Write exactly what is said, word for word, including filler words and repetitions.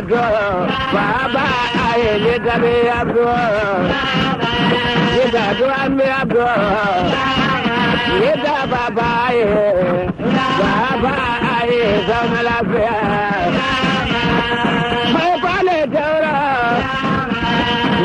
abdo baba aye ni gabe abdo ni da do ami abdo ni da baba aye baba aye zama lafiya